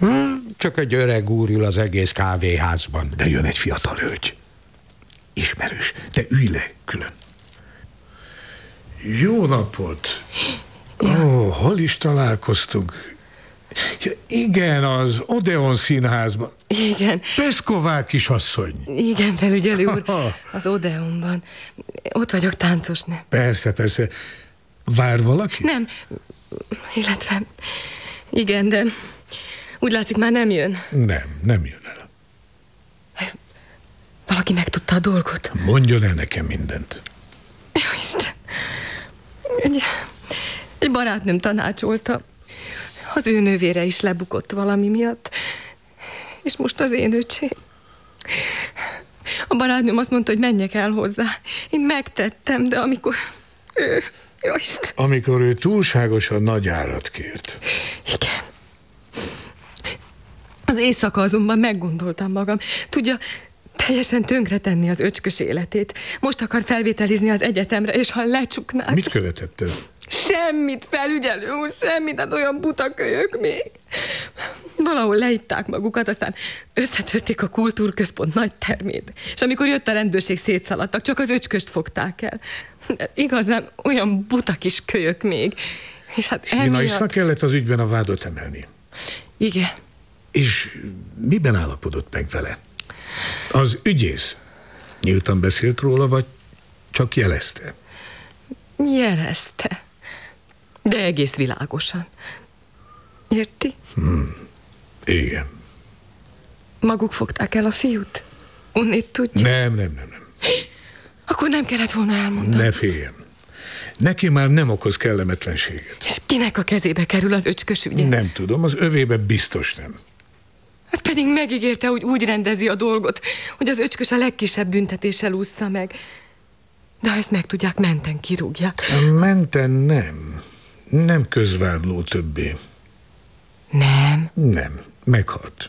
Csak egy öreg úr ül az egész kávéházban. De jön egy fiatal hölgy. Ismerős. Te ülj le külön. Jó napot! Hol is találkoztunk? Ja, igen, az Odeon színházban. Igen. Peszková kisasszony. Igen, felügyelő úr, az Odeonban. Ott vagyok táncosnő. Persze, persze. Vár valaki? Nem, illetve igen, de úgy látszik már nem jön. Nem jön el. Valaki megtudta a dolgot. Mondjon el nekem mindent. Jó Isten. Egy barátnőm tanácsolta. Az ő nővére is lebukott valami miatt. És most az én öcsém. A barátnőm azt mondta, hogy menjek el hozzá. Én megtettem, de amikor ő... Jó Isten. Amikor ő túlságosan nagy árat kért. Igen. Az éjszaka azonban meggondoltam magam. Tudja, teljesen tönkretenni az öcskös életét. Most akar felvételizni az egyetemre, és ha lecsuknák... Mit követett ön? Semmit, felügyelő úr, semmit, hát olyan buta kölyök még. Valahol leitták magukat, aztán összetörték a kultúrközpont nagy termét. És amikor jött a rendőrség, szétszaladtak, csak az öcsköst fogták el. De igazán olyan buta kis kölyök még. És hát Hinaisnak kellett az ügyben a vádot emelni. Igen. És miben állapodott meg vele? Az ügyész nyíltan beszélt róla, vagy csak jelezte? Jelezte. De egész világosan. Érti? Igen. Maguk fogták el a fiút? Onnét tudja? Nem. Akkor nem kellett volna elmondani. Ne féljen. Neki már nem okoz kellemetlenséget. És kinek a kezébe kerül az öcskös ügye? Nem tudom, az övébe biztos nem. Hát pedig megígérte, hogy úgy rendezi a dolgot, hogy az öcskös a legkisebb büntetéssel ússza meg. De ha ezt megtudják, menten kirúgják. Menten nem. Nem közvádló többé. Nem, meghalt.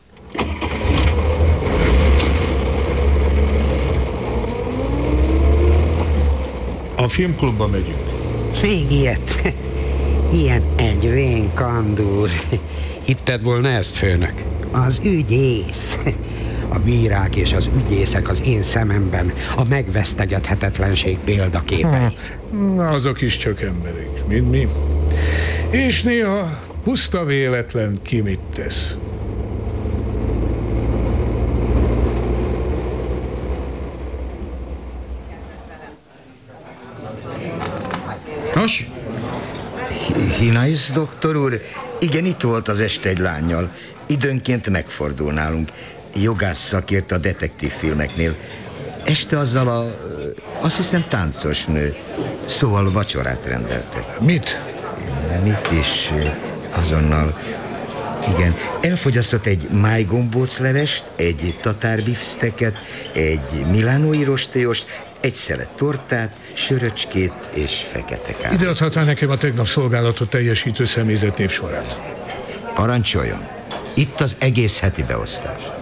A filmklubba megyünk. Még ilyet. Ilyen egy vén kandúr. Hitted volna ezt, főnök? Az ügyész. A bírák és az ügyészek az én szememben a megvesztegethetetlenség példaképei. Azok is csak emberek, mint mi. És néha puszta véletlen ki mit tesz. Nos? Hinais, doktor úr? Igen, itt volt az este egy lánnyal. Időnként megfordul nálunk. Jogász szakért a detektív filmeknél. Este azzal azt hiszem táncos nő. Szóval vacsorát rendelte. Mit? Mit is? Azonnal. Igen, elfogyasztott egy májgombóclevest, egy tatárbifszteket, egy milánói rostélyost, egy szelet tortát, söröcskét és fekete kávét. Ide adhatná nekem a tegnap szolgálatot teljesítő személyzet névsorát. Parancsoljon. Itt az egész heti beosztás.